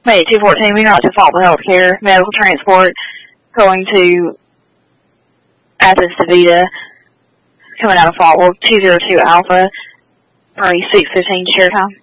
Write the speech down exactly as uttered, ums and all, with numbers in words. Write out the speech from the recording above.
Wait, two fourteen, we got to Faulkner Healthcare, medical transport, going to Athens DaVita, coming out of Faulkner, two zero two Alpha, for six fifteen share time.